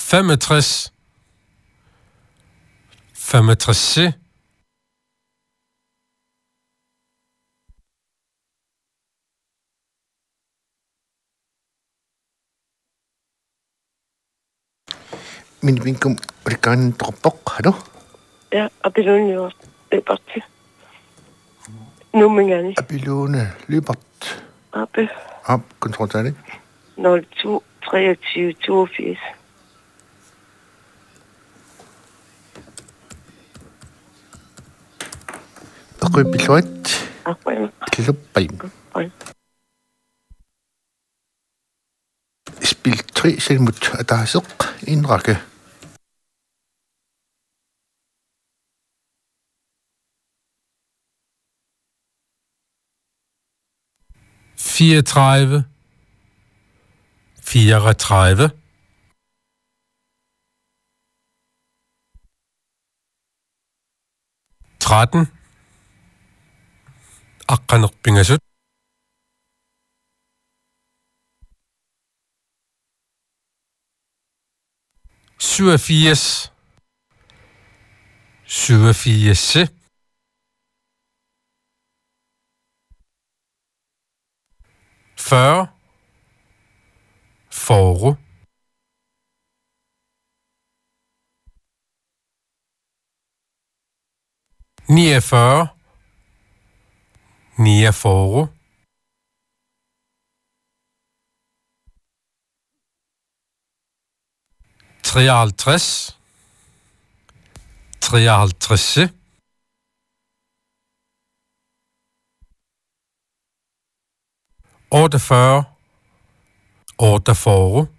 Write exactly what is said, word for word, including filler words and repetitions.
femogtres. femogtres. Min vinkum rikan dropok, har du? Ja, Abelone jo Libert. Nu men gerne. Abelone Libert. Abel. Ab, kontroltal. nul to treogtyve toogfirs. Røbiloet. Akkurat. Klubbeim. Spil tre selvmod, og der er så en række. fireogtredive. fireogtredive. tretten. Aqqanerpingasut. syvogfirs. syvogfirs. fyrre. Fåre. niogfyrre. niogfyrre. treoghalvtreds. treoghalvtreds. otteogfyrre. otteogfyrre.